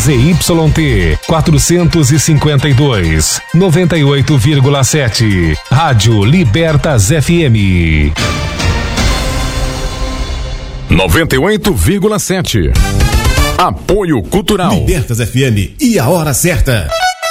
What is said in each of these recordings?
ZYT 452, 98,7. Rádio Libertas FM. 98,7. Apoio Cultural. Libertas FM e a hora certa.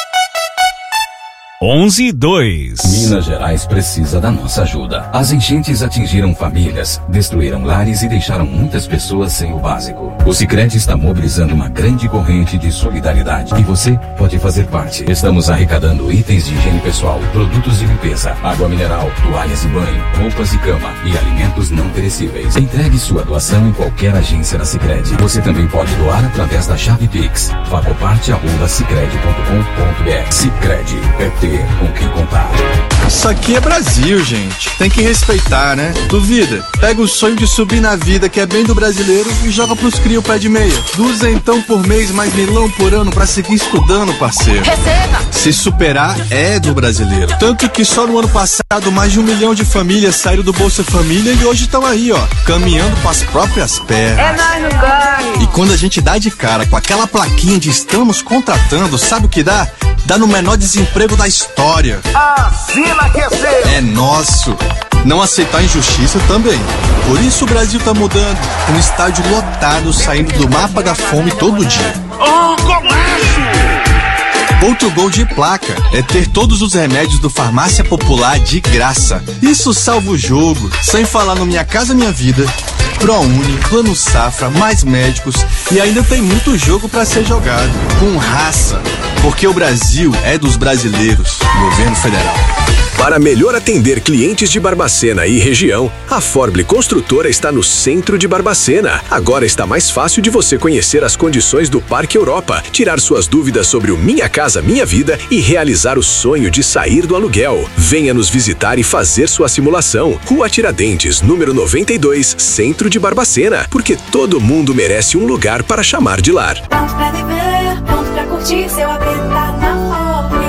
11:02. Minas Gerais precisa da nossa ajuda. As enchentes atingiram famílias, destruíram lares e deixaram muitas pessoas sem o básico. O Sicredi está mobilizando uma grande corrente de solidariedade e você pode fazer parte. Estamos arrecadando itens de higiene pessoal, produtos de limpeza, água mineral, toalhas de banho, roupas e cama e alimentos não perecíveis. Entregue sua doação em qualquer agência da Sicredi. Você também pode doar através da chave Pix, facoparte@sicredi.com.br. Sicredi é ter com quem contar. Isso aqui é Brasil, gente. Tem que respeitar, né? Duvida? Pega o sonho de subir na vida, que é bem do brasileiro, e joga pros cria o pé de meia. 200 por mês, mais milão por ano pra seguir estudando, parceiro. Receba! Se superar é do brasileiro. Tanto que só no ano passado, mais de 1 milhão de famílias saíram do Bolsa Família e hoje estão aí, ó, caminhando com as próprias pernas. É nóis no ganho! E quando a gente dá de cara com aquela plaquinha de estamos contratando, sabe o que dá? Dá no menor desemprego da história. Assina que é seu! É nosso. Não aceitar injustiça também. Por isso o Brasil tá mudando. Um estádio lotado, saindo do mapa da fome todo dia. Comércio! Outro gol de placa é ter todos os remédios do Farmácia Popular de graça. Isso salva o jogo. Sem falar no Minha Casa Minha Vida, ProUni, Plano Safra, mais médicos e ainda tem muito jogo pra ser jogado. Com raça. Porque o Brasil é dos brasileiros. Governo Federal. Para melhor atender clientes de Barbacena e região, a Forble Construtora está no centro de Barbacena. Agora está mais fácil de você conhecer as condições do Parque Europa, tirar suas dúvidas sobre o Minha Casa Minha Vida e realizar o sonho de sair do aluguel. Venha nos visitar e fazer sua simulação. Rua Tiradentes, número 92, centro de Barbacena, porque todo mundo merece um lugar para chamar de lar. Ponto pra viver, ponto pra curtir, seu AP tá na Forble.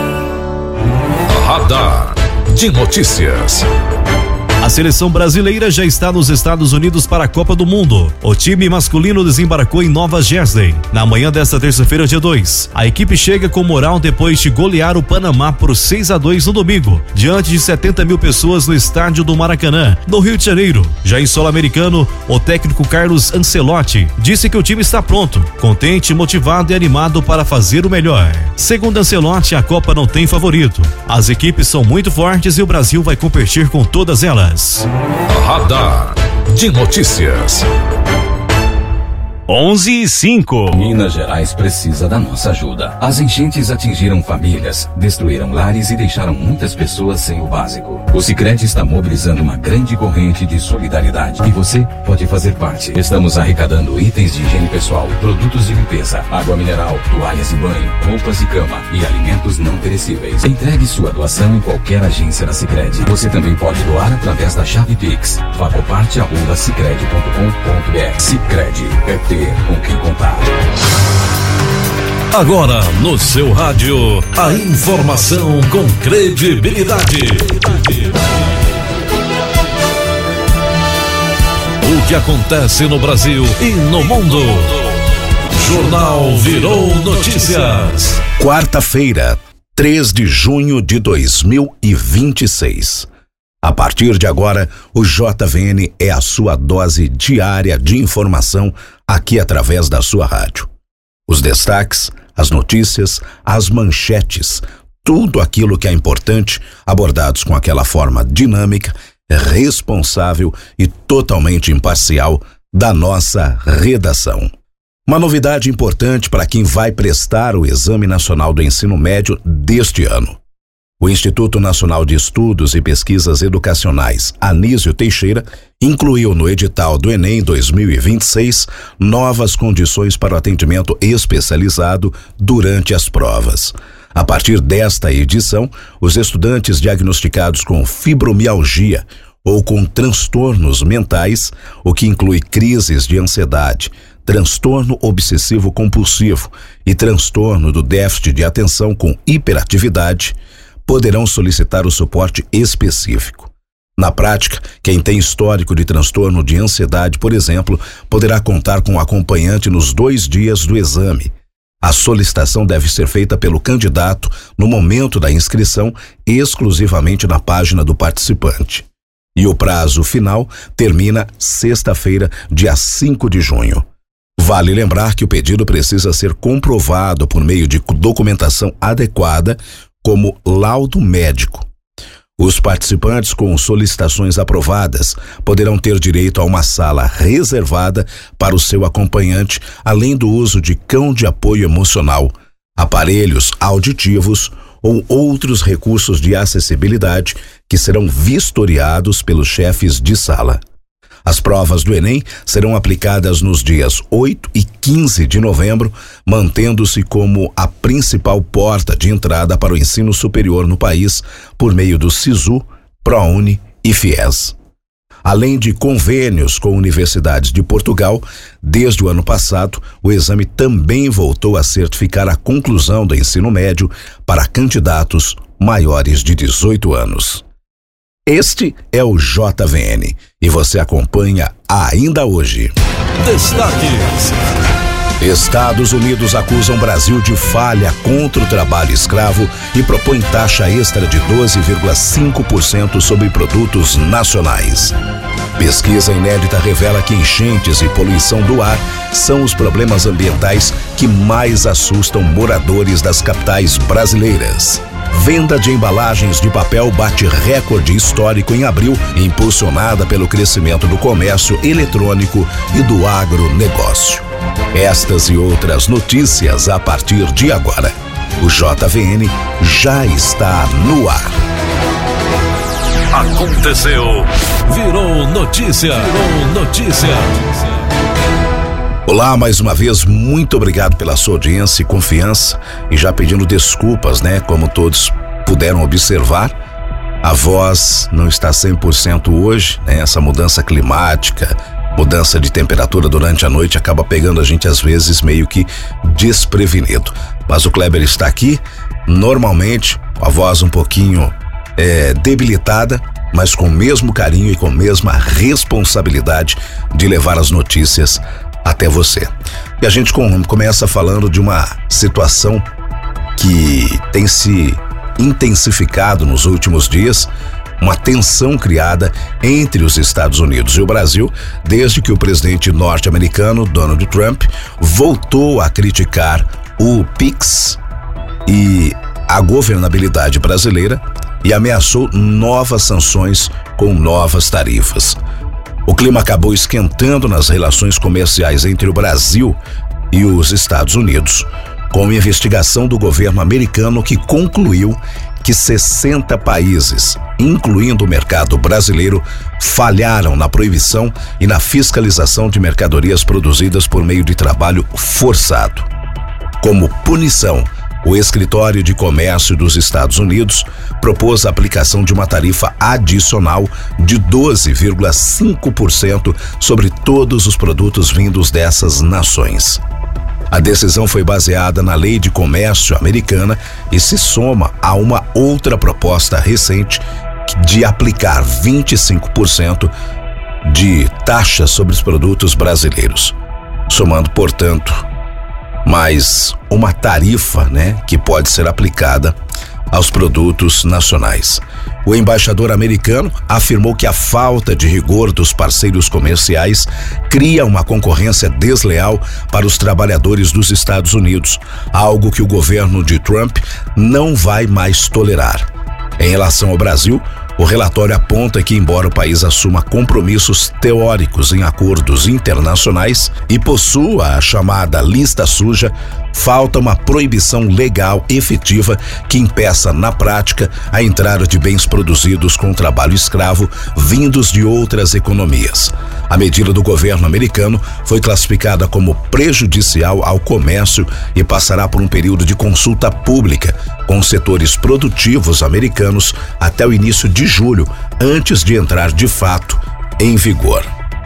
Radar de notícias. A seleção brasileira já está nos Estados Unidos para a Copa do Mundo. O time masculino desembarcou em Nova Jersey na manhã desta terça-feira, dia 2. A equipe chega com moral depois de golear o Panamá por 6-2 no domingo, diante de 70 mil pessoas no estádio do Maracanã, no Rio de Janeiro. Já em solo americano, o técnico Carlos Ancelotti disse que o time está pronto, contente, motivado e animado para fazer o melhor. Segundo Ancelotti, a Copa não tem favorito. As equipes são muito fortes e o Brasil vai competir com todas elas. Radar de notícias. 11:05. Minas Gerais precisa da nossa ajuda. As enchentes atingiram famílias, destruíram lares e deixaram muitas pessoas sem o básico. O Sicredi está mobilizando uma grande corrente de solidariedade e você pode fazer parte. Estamos arrecadando itens de higiene pessoal, produtos de limpeza, água mineral, toalhas de banho, roupas de cama e alimentos não perecíveis. Entregue sua doação em qualquer agência da Sicredi. Você também pode doar através da chave Pix, facoparte@sicredi.com.br. Sicredi é ter com quem contar. Agora no seu rádio, a informação com credibilidade. O que acontece no Brasil e no mundo. Jornal Virou Notícias. Quarta-feira, 3 de junho de 2026. A partir de agora, o JVN é a sua dose diária de informação aqui através da sua rádio. Os destaques, as notícias, as manchetes, tudo aquilo que é importante, abordados com aquela forma dinâmica, responsável e totalmente imparcial da nossa redação. Uma novidade importante para quem vai prestar o Exame Nacional do Ensino Médio deste ano. O Instituto Nacional de Estudos e Pesquisas Educacionais, Anísio Teixeira, incluiu no edital do Enem 2026 novas condições para o atendimento especializado durante as provas. A partir desta edição, os estudantes diagnosticados com fibromialgia ou com transtornos mentais, o que inclui crises de ansiedade, transtorno obsessivo compulsivo e transtorno do déficit de atenção com hiperatividade, poderão solicitar o suporte específico. Na prática, quem tem histórico de transtorno de ansiedade, por exemplo, poderá contar com um acompanhante nos 2 dias do exame. A solicitação deve ser feita pelo candidato no momento da inscrição, exclusivamente na página do participante. E o prazo final termina sexta-feira, dia 5 de junho. Vale lembrar que o pedido precisa ser comprovado por meio de documentação adequada, como laudo médico. Os participantes com solicitações aprovadas poderão ter direito a uma sala reservada para o seu acompanhante, além do uso de cão de apoio emocional, aparelhos auditivos ou outros recursos de acessibilidade que serão vistoriados pelos chefes de sala. As provas do Enem serão aplicadas nos dias 8 e 15 de novembro, mantendo-se como a principal porta de entrada para o ensino superior no país por meio do SISU, ProUni e FIES. Além de convênios com universidades de Portugal, desde o ano passado, o exame também voltou a certificar a conclusão do ensino médio para candidatos maiores de 18 anos. Este é o JVN e você acompanha ainda hoje. Destaques. Estados Unidos acusam Brasil de falha contra o trabalho escravo e propõe taxa extra de 12,5% sobre produtos nacionais. Pesquisa inédita revela que enchentes e poluição do ar são os problemas ambientais que mais assustam moradores das capitais brasileiras. Venda de embalagens de papel bate recorde histórico em abril, impulsionada pelo crescimento do comércio eletrônico e do agronegócio. Estas e outras notícias a partir de agora. O JVN já está no ar. Aconteceu. Virou notícia. Virou notícia. Olá, mais uma vez, muito obrigado pela sua audiência e confiança, e já pedindo desculpas, como todos puderam observar, a voz não está 100% hoje, essa mudança climática, mudança de temperatura durante a noite acaba pegando a gente às vezes meio que desprevenido, mas o Kleber está aqui, normalmente a voz um pouquinho debilitada, mas com o mesmo carinho e com a mesma responsabilidade de levar as notícias até você. E a gente começa falando de uma situação que tem se intensificado nos últimos dias, uma tensão criada entre os Estados Unidos e o Brasil, desde que o presidente norte-americano Donald Trump voltou a criticar o PIX e a governabilidade brasileira e ameaçou novas sanções com novas tarifas. O clima acabou esquentando nas relações comerciais entre o Brasil e os Estados Unidos, com a investigação do governo americano que concluiu que 60 países, incluindo o mercado brasileiro, falharam na proibição e na fiscalização de mercadorias produzidas por meio de trabalho forçado. Como punição, o Escritório de Comércio dos Estados Unidos propôs a aplicação de uma tarifa adicional de 12,5% sobre todos os produtos vindos dessas nações. A decisão foi baseada na Lei de Comércio americana e se soma a uma outra proposta recente de aplicar 25% de taxa sobre os produtos brasileiros, somando, portanto, mais uma tarifa, que pode ser aplicada aos produtos nacionais. O embaixador americano afirmou que a falta de rigor dos parceiros comerciais cria uma concorrência desleal para os trabalhadores dos Estados Unidos, algo que o governo de Trump não vai mais tolerar. Em relação ao Brasil, o relatório aponta que, embora o país assuma compromissos teóricos em acordos internacionais e possua a chamada lista suja, falta uma proibição legal efetiva que impeça, na prática, a entrada de bens produzidos com trabalho escravo vindos de outras economias. A medida do governo americano foi classificada como prejudicial ao comércio e passará por um período de consulta pública com setores produtivos americanos até o início de julho, antes de entrar de fato em vigor.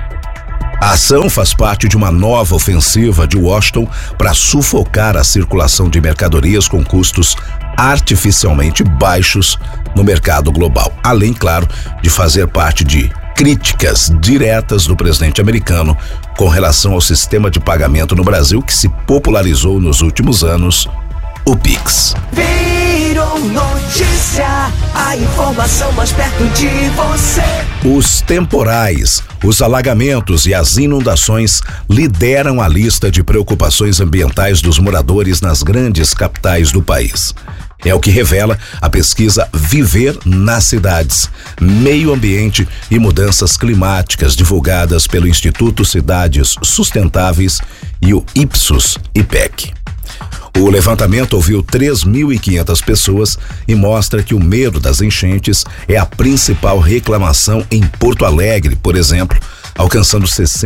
A ação faz parte de uma nova ofensiva de Washington para sufocar a circulação de mercadorias com custos artificialmente baixos no mercado global, além, claro, de fazer parte de críticas diretas do presidente americano com relação ao sistema de pagamento no Brasil que se popularizou nos últimos anos, o Pix. Virou notícia, a informação mais perto de você. Os temporais, os alagamentos e as inundações lideram a lista de preocupações ambientais dos moradores nas grandes capitais do país. É o que revela a pesquisa Viver nas Cidades, Meio Ambiente e Mudanças Climáticas, divulgadas pelo Instituto Cidades Sustentáveis e o Ipsos-IPEC. O levantamento ouviu 3.500 pessoas e mostra que o medo das enchentes é a principal reclamação em Porto Alegre, por exemplo, alcançando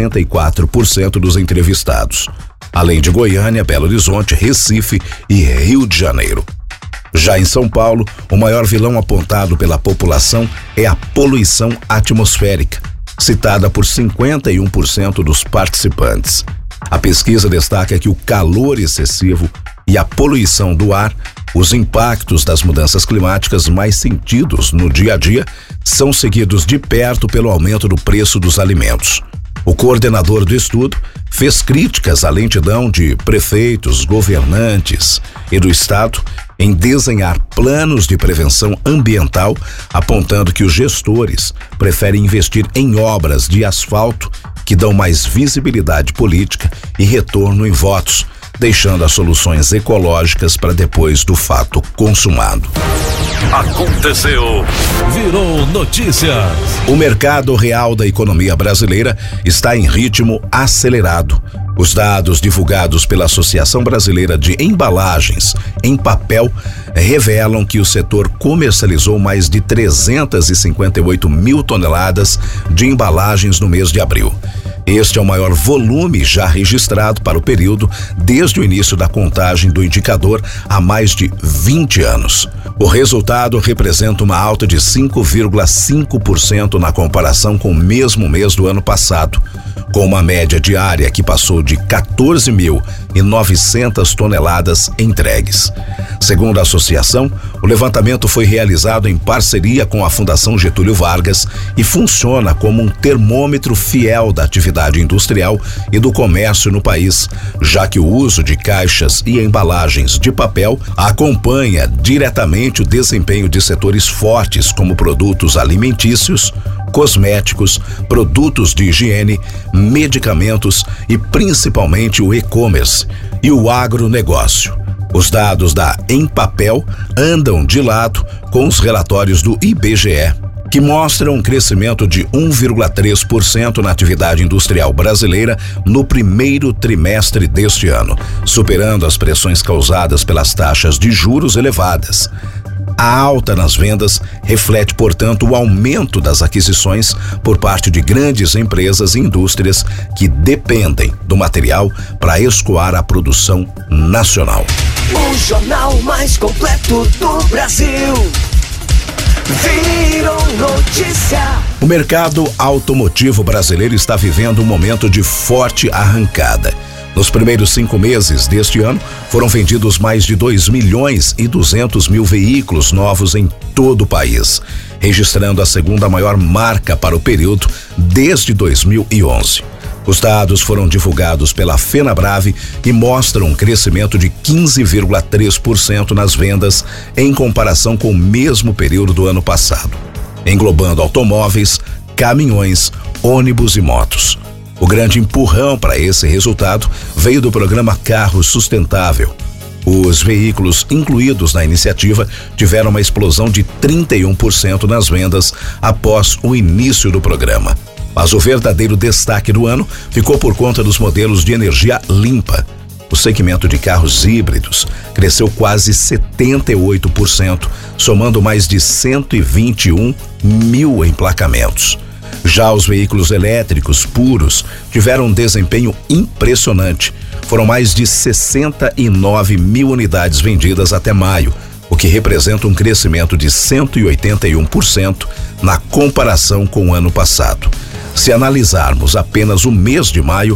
64% dos entrevistados, além de Goiânia, Belo Horizonte, Recife e Rio de Janeiro. Já em São Paulo, o maior vilão apontado pela população é a poluição atmosférica, citada por 51% dos participantes. A pesquisa destaca que o calor excessivo e a poluição do ar, os impactos das mudanças climáticas mais sentidos no dia a dia, são seguidos de perto pelo aumento do preço dos alimentos. O coordenador do estudo fez críticas à lentidão de prefeitos, governantes e do Estado em desenhar planos de prevenção ambiental, apontando que os gestores preferem investir em obras de asfalto que dão mais visibilidade política e retorno em votos, deixando as soluções ecológicas para depois do consumado. Aconteceu, virou notícias. O mercado real da economia brasileira está em ritmo acelerado. Os dados divulgados pela Associação Brasileira de Embalagens em Papel revelam que o setor comercializou mais de 358 mil toneladas de embalagens no mês de abril. Este é o maior volume já registrado para o período desde o início da contagem do indicador há mais de 20 anos. O resultado representa uma alta de 5,5% na comparação com o mesmo mês do ano passado, com uma média diária que passou de 14.900 toneladas entregues. Segundo a associação, o levantamento foi realizado em parceria com a Fundação Getúlio Vargas e funciona como um termômetro fiel da atividade industrial e do comércio no país, já que o uso de caixas e embalagens de papel acompanha diretamente o desempenho de setores fortes como produtos alimentícios, cosméticos, produtos de higiene, medicamentos e principalmente o e-commerce e o agronegócio. Os dados da Empapel andam de lado com os relatórios do IBGE, que mostram um crescimento de 1,3% na atividade industrial brasileira no primeiro trimestre deste ano, superando as pressões causadas pelas taxas de juros elevadas. A alta nas vendas reflete, portanto, o aumento das aquisições por parte de grandes empresas e indústrias que dependem do material para escoar a produção nacional. O jornal mais completo do Brasil. Virou notícia. O mercado automotivo brasileiro está vivendo um momento de forte arrancada. Nos primeiros 5 meses deste ano, foram vendidos mais de 2.200.000 veículos novos em todo o país, registrando a segunda maior marca para o período desde 2011. Os dados foram divulgados pela Fenabrave e mostram um crescimento de 15,3% nas vendas em comparação com o mesmo período do ano passado, englobando automóveis, caminhões, ônibus e motos. O grande empurrão para esse resultado veio do programa Carro Sustentável. Os veículos incluídos na iniciativa tiveram uma explosão de 31% nas vendas após o início do programa. Mas o verdadeiro destaque do ano ficou por conta dos modelos de energia limpa. O segmento de carros híbridos cresceu quase 78%, somando mais de 121 mil emplacamentos. Já os veículos elétricos puros tiveram um desempenho impressionante. Foram mais de 69 mil unidades vendidas até maio, o que representa um crescimento de 181% na comparação com o ano passado. Se analisarmos apenas o mês de maio,